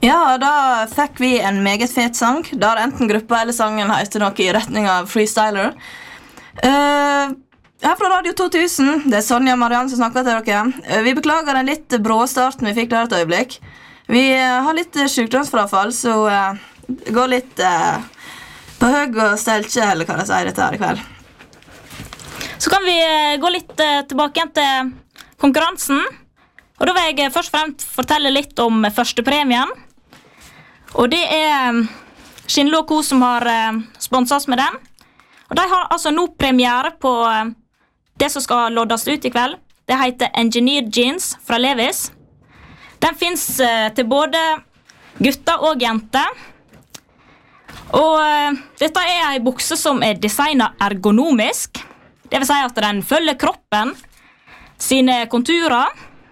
Ja, da fikk vi en meget fet sang, der enten gruppa eller sangen heter noe i retning av freestyler. Her fra Radio 2000, det Sonja Marianne som snakker til dere. Vi beklager den litt brå starten vi fikk der et øyeblikk. Vi har litt sykdomsfrafall, så går litt på høg og steltje, eller hva jeg sier dette her i kveld. Så kan vi gå litt tilbake igjen til konkurransen. Og da vil jeg først og fremst fortelle litt om førstepremien. Og det Skinnlo & Co som har sponset oss med den. Og de har altså nå premiere på det som skal loddes ut i kveld. Det heter Engineered Jeans fra Levi's. Den finnes til både gutter og jenter. Og dette en bukse som designet ergonomisk. Det vil si at den følger kroppen sine konturer.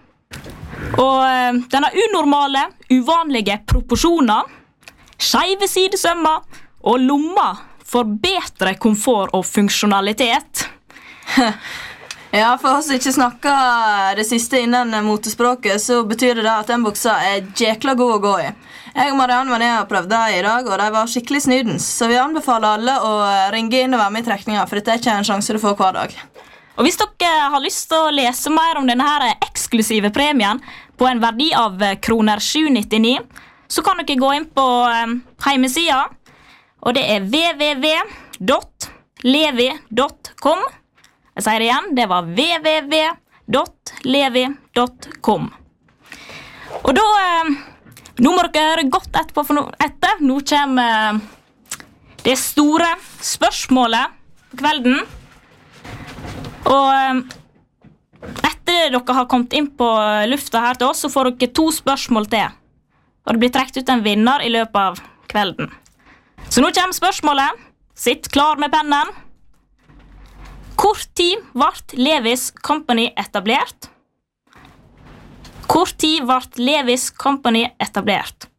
Og den har unormale, uvanlige proporsjoner, skeive sidesømmer og lommer for bedre komfort og funksjonalitet. Ja, for oss ikke snakker det siste innen motespråket, så betyr det at den buksa jækla god å gå i. Jeg og Marianne var nede og prøvde i dag, og de var skikkelig snydens, så vi anbefaler alle å ringe inn og være med i trekninga, for dette ikke en sjanse du får hver dag. Og hvis dere har lyst til å lese mer om denne her eksklusive premien på en verdi av kroner 7,99, så kan dere gå inn på hjemmesida, og det www.levi.com. Jeg sier det igjen, det var www.levi.com. Og da, nå må dere høre godt etterpå, for nå kommer det store spørsmålet på kvelden. Og etter dere har kommet inn på lufta her til oss, så får dere 2 spørsmål til. Og det blir trekt ut en vinner i løpet av kvelden. Så nå kommer spørsmålet. Sitt klar med pennen. Hvor tid ble Levi's Company etablert? Hvor tid ble Levi's Company etablert?